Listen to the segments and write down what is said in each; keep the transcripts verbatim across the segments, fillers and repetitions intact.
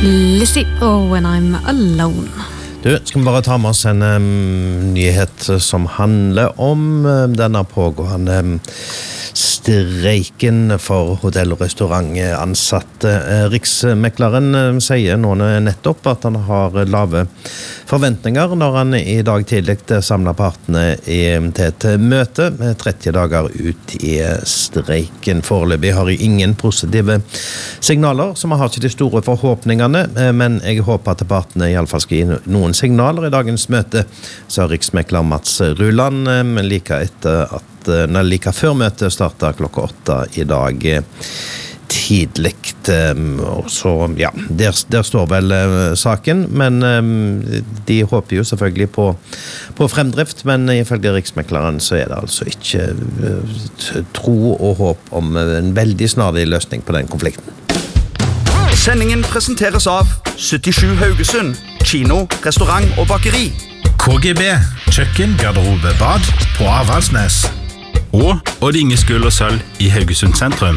Lizzie, oh, When I'm Alone. Du, skal vi bare ta med oss en um, nyhet som handler om um, denne pågående um, streiken for hotell- og restaurantansatte. Riksmekleren um, sier nå nettopp at han har lave forventninger når han i dag tidlig samler partene i, til et møte med tretti dager ut i streiken. Foreløpig har jeg ingen positive signaler, så vi har ikke de store forhåpningene, men jeg håper at partene i alle fall skal gi noen signaler i dagens møte, sa riksmekler Mats Ruland, men like etter at Når like før møtet startet klokka åtte i dag tidlig. Og så, ja, der, der står vel saken, men de håper jo selvfølgelig på, på fremdrift, men ifølge riksmekleren så er det altså ikke tro og håp om en veldig snarlig løsning på den konflikten. Sendingen presenteres av syttisju Haugesund, kino, restaurant og bakeri. K G B, kjøkken, garderobe, bad på Avaldsnes. Og Odd Inge Skull og Sølv i Haugesund sentrum.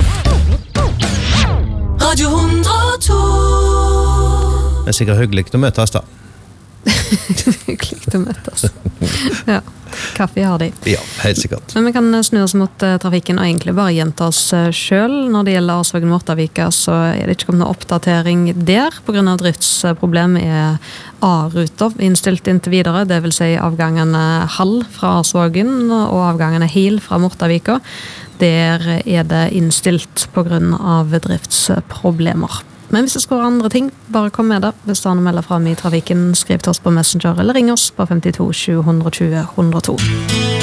Radio hundre og to. Det er sikkert hyggelig å møtes da. Hyggelig å møtes. Ja, kaffe har de. Ja, helt sikkert. Men vi kan snu oss mot uh, trafikken og egentlig bare gjenta oss uh, selv. Når det gjelder Arsvågen-Mortavika så er det ikke kommet noen oppdatering der. På grunn av driftsproblem er A-ruter innstilt inntil videre, det vil si avgangene Hall fra Arsvågen og avgangene Hil fra Mortavika. Der er det innstilt på grunn av driftsproblemer. Men hvis det skal være andre ting, bare kom med det. Hvis det er noe melder frem i trafikken, skriv til oss på Messenger eller ring oss på femtito sju to null to.